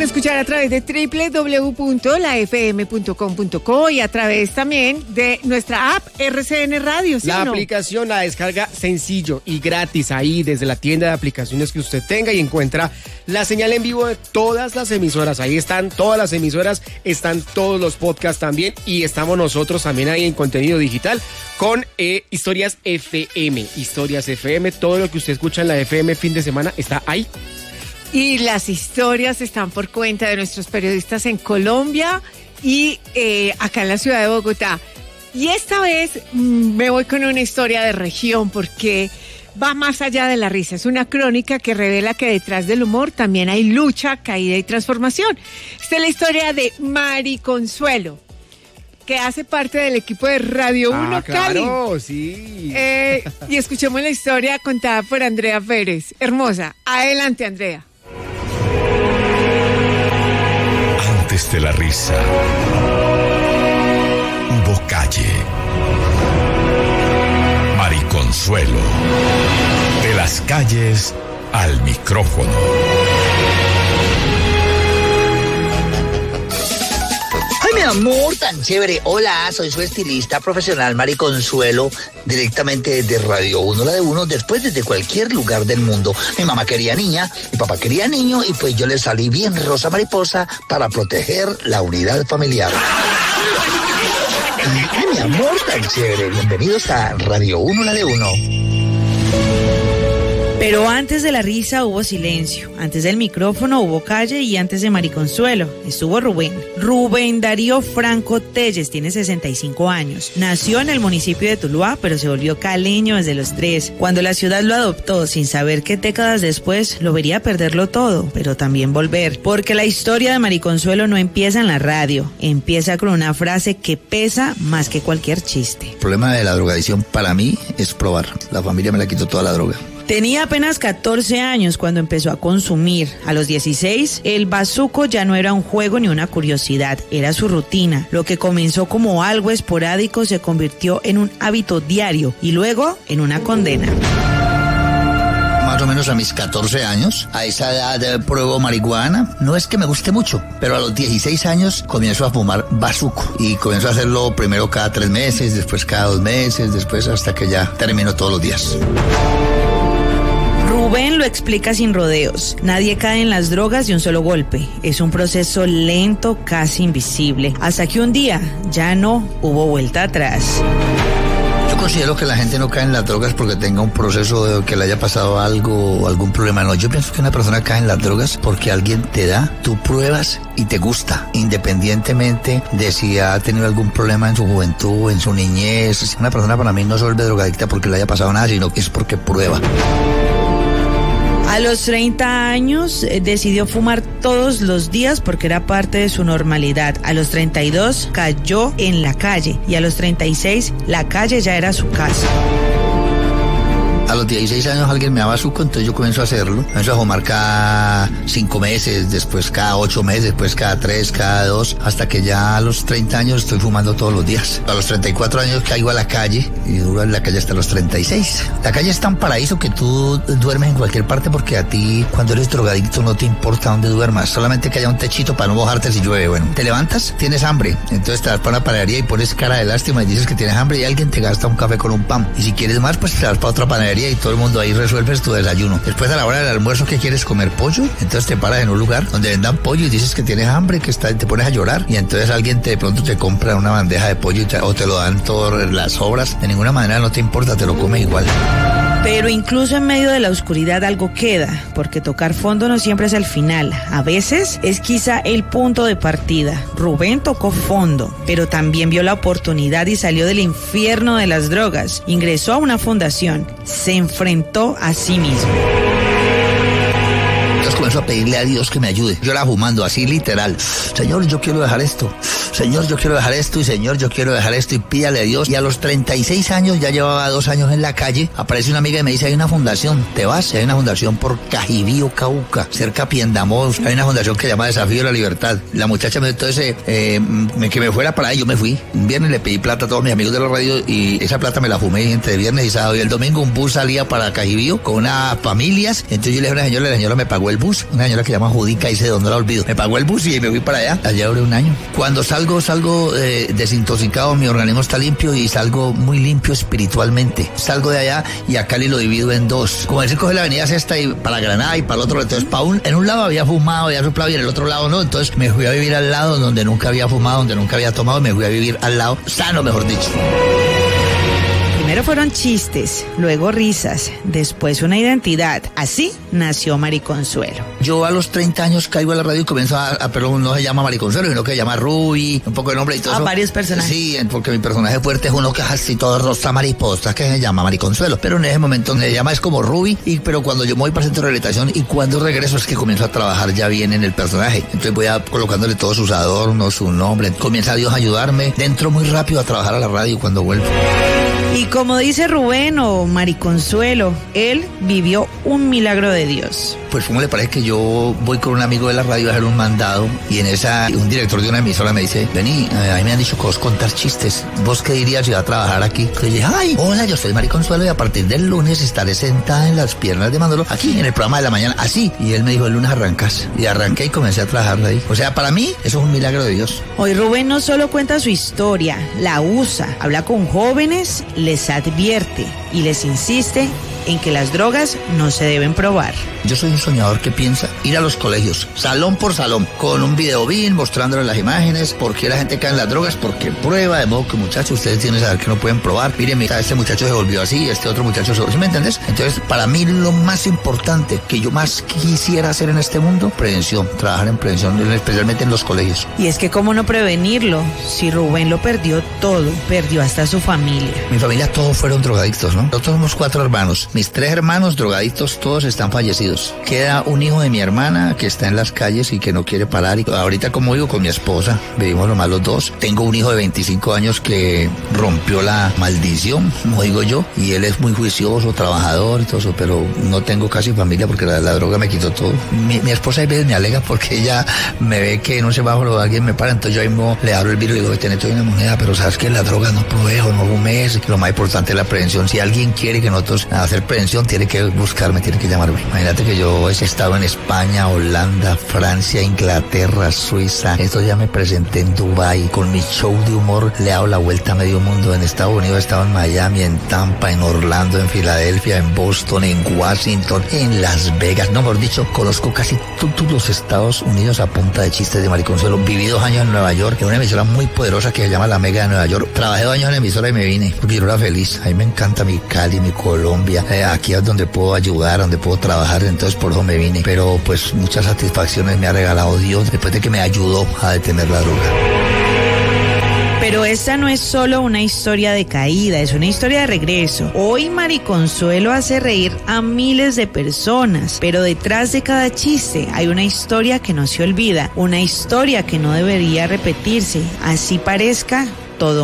escuchar a través de www.lafm.com.co y a través también de nuestra app RCN Radio. ¿Sí la o no? aplicación la descarga sencillo y gratis ahí desde la tienda de aplicaciones que usted tenga y encuentra la señal en vivo de todas las emisoras. Ahí están todas las emisoras, están todos los podcasts también y estamos nosotros también ahí en contenido digital con Historias FM. Historias FM, todo lo que usted escucha en la FM fin de semana está ahí. Y las historias están por cuenta de nuestros periodistas en Colombia y acá en la ciudad de Bogotá. Y esta vez me voy con una historia de región porque va más allá de la risa. Es una crónica que revela que detrás del humor también hay lucha, caída y transformación. Esta es la historia de Mari Consuelo, que hace parte del equipo de Radio 1 Cali. Claro, sí. Y escuchemos la historia contada por Andrea Pérez. Hermosa. Adelante, Andrea. Antes de la risa, hubo calle. Mari Consuelo, de las calles al micrófono. Ay, mi amor, tan chévere. Hola, soy su estilista profesional Mari Consuelo, directamente desde Radio 1, la de uno, después desde cualquier lugar del mundo. Mi mamá quería niña, mi papá quería niño, y pues yo le salí bien rosa mariposa para proteger la unidad familiar. Ay, mi amor, tan chévere. Bienvenidos a Radio 1, la de uno. Pero antes de la risa hubo silencio, antes del micrófono hubo calle y antes de Mari Consuelo estuvo Rubén. Rubén Darío Franco Telles tiene 65 años. Nació en el municipio de Tuluá, pero se volvió caleño desde los 3. Cuando la ciudad lo adoptó, sin saber que décadas después lo vería perderlo todo, pero también volver. Porque la historia de Mari Consuelo no empieza en la radio, empieza con una frase que pesa más que cualquier chiste. El problema de la drogadicción para mí es probar. La familia me la quitó toda la droga. Tenía apenas 14 años cuando empezó a consumir. A los 16, el bazuco ya no era un juego ni una curiosidad, era su rutina. Lo que comenzó como algo esporádico se convirtió en un hábito diario y luego en una condena. Más o menos a mis 14 años, a esa edad pruebo marihuana. No es que me guste mucho, pero a los 16 años comienzo a fumar bazuco y comienzo a hacerlo primero cada 3 meses, después cada 2 meses, después hasta que ya termino todos los días. Rubén lo explica sin rodeos. Nadie cae en las drogas de un solo golpe. Es un proceso lento, casi invisible. Hasta que un día ya no hubo vuelta atrás. Yo considero que la gente no cae en las drogas porque tenga un proceso de que le haya pasado algo o algún problema. No, yo pienso que una persona cae en las drogas porque alguien te da, tú pruebas y te gusta, independientemente de si ha tenido algún problema en su juventud, en su niñez. Una persona para mí no se vuelve drogadicta porque le haya pasado nada, sino que es porque prueba. A los 30 años decidió fumar todos los días porque era parte de su normalidad. A los 32 cayó en la calle y a los 36 la calle ya era su casa. A los 16 años alguien me daba bazuco, entonces yo comienzo a hacerlo. Comienzo a fumar cada 5 meses, después cada 8 meses, después cada 3, cada 2, hasta que ya a los 30 años estoy fumando todos los días. A los 34 años caigo a la calle y duro en la calle hasta los 36. La calle es tan paraíso que tú duermes en cualquier parte porque a ti cuando eres drogadicto no te importa dónde duermas, solamente que haya un techito para no mojarte si llueve. Bueno, te levantas, tienes hambre, entonces te vas para una panadería y pones cara de lástima y dices que tienes hambre y alguien te gasta un café con un pan. Y si quieres más, pues te vas para otra panadería y todo el mundo ahí resuelves tu desayuno. Después a la hora del almuerzo, ¿qué quieres comer? ¿Pollo? Entonces te paras en un lugar donde vendan pollo y dices que tienes hambre, que te pones a llorar y entonces alguien de pronto te compra una bandeja de pollo o te lo dan todas las sobras. De ninguna manera no te importa, te lo comes igual. Pero incluso en medio de la oscuridad algo queda, porque tocar fondo no siempre es el final. A veces es quizá el punto de partida. Rubén tocó fondo, pero también vio la oportunidad y salió del infierno de las drogas. Ingresó a una fundación, se enfrentó a sí mismo. Entonces comienzo a pedirle a Dios que me ayude. Yo la fumando así literal. Señor, yo quiero dejar esto. Señor, yo quiero dejar esto. Y Señor, yo quiero dejar esto. Y pídale a Dios. Y a los 36 años, ya llevaba 2 años en la calle, aparece una amiga y me dice, hay una fundación. ¿Te vas? Hay una fundación por Cajibío, Cauca, cerca a Piendamó. Hay una fundación que se llama Desafío de la Libertad. La muchacha me dijo entonces que me fuera para ahí. Yo me fui. Un viernes le pedí plata a todos mis amigos de la radio y esa plata me la fumé entre viernes y sábado. Y el domingo un bus salía para Cajibío con unas familias. Entonces yo le dije a la señora me pagó el bus una señora que se llama Judica, y se donó, la olvido. Me pagó el bus y me fui para allá. Allá duré un año. Cuando salgo desintoxicado, mi organismo está limpio y salgo muy limpio espiritualmente. Salgo de allá y a Cali lo divido en dos. Como decir, coge la avenida Sexta y para Granada y para el otro. Entonces, en un lado había fumado, había soplado y en el otro lado no. Entonces me fui a vivir al lado donde nunca había fumado, donde nunca había tomado. Me fui a vivir al lado sano, mejor dicho. Primero fueron chistes, luego risas, después una identidad. Así nació Mariconsuelo. Yo a los 30 años caigo a la radio y comienzo pero no se llama Mariconsuelo, sino que se llama Ruby, un poco de nombre y todo eso. Varios personajes. Sí, porque mi personaje fuerte es uno que es así todo rosa mariposa, que se llama Mariconsuelo. Pero en ese momento me llama es como Ruby, pero cuando yo me voy para el centro de rehabilitación y cuando regreso es que comienzo a trabajar ya bien en el personaje. Entonces voy colocándole todos sus adornos, su nombre. Comienza Dios a ayudarme. Entro muy rápido a trabajar a la radio cuando vuelvo. Y como dice Rubén o Mariconsuelo, él vivió un milagro de Dios. Pues ¿cómo le parece que yo voy con un amigo de la radio a hacer un mandado y en un director de una emisora me dice, vení, a mí me han dicho que vos contar chistes, ¿vos qué dirías si va a trabajar aquí? Y yo dije, ay, hola, yo soy Mariconsuelo y a partir del lunes estaré sentada en las piernas de Manolo, aquí en el programa de la mañana, así. Y él me dijo, el lunes arrancas. Y arranqué y comencé a trabajar de ahí. O sea, para mí eso es un milagro de Dios. Hoy Rubén no solo cuenta su historia, la usa, habla con jóvenes, les advierte y les insiste en que las drogas no se deben probar. Yo soy un soñador que piensa ir a los colegios, salón por salón, con un video bien mostrándoles las imágenes, por qué la gente cae en las drogas, porque prueba, de modo que muchachos, ustedes tienen que saber que no pueden probar. Miren, este muchacho se volvió así, este otro muchacho se volvió, ¿sí me entendés? Entonces, para mí lo más importante que yo más quisiera hacer en este mundo, prevención, trabajar en prevención, especialmente en los colegios. Y es que cómo no prevenirlo, si Rubén lo perdió todo, perdió hasta su familia. Mi familia todos fueron drogadictos, ¿no? Nosotros somos 4 hermanos. Mis 3 hermanos drogadictos, todos están fallecidos. Queda un hijo de mi hermana que está en las calles y que no quiere parar. Y ahorita, como vivo con mi esposa, vivimos nomás los dos. Tengo un hijo de 25 años que rompió la maldición, como digo yo, y él es muy juicioso, trabajador y todo eso, pero no tengo casi familia porque la droga me quitó todo. Mi esposa a veces me alega porque ella me ve que no se bajo lo alguien me para, entonces yo ahí mismo le abro el vidrio y le digo, tenés toda una moneda, pero sabes que la droga no provejo, no fumes. Lo más importante es la prevención. Si alguien quiere que nosotros hacer prevención, tiene que buscarme, tiene que llamarme. Imagínate que yo he estado en España, Holanda, Francia, Inglaterra, Suiza. Esto ya me presenté en Dubái. Con mi show de humor le he dado la vuelta a medio mundo. En Estados Unidos he estado en Miami, en Tampa, en Orlando, en Filadelfia, en Boston, en Washington, en Las Vegas. No, mejor dicho, conozco casi todos los Estados Unidos a punta de chistes de Mariconsuelo. Viví 2 años en Nueva York, en una emisora muy poderosa que se llama La Mega de Nueva York. Trabajé 2 años en la emisora y me vine, porque yo era feliz. A mí me encanta mi Cali, mi Colombia. Aquí es donde puedo ayudar, donde puedo trabajar, entonces por eso me vine. Pero pues muchas satisfacciones me ha regalado Dios después de que me ayudó a detener la droga. Pero esta no es solo una historia de caída, es una historia de regreso. Hoy Mariconsuelo hace reír a miles de personas, pero detrás de cada chiste hay una historia que no se olvida, una historia que no debería repetirse, así parezca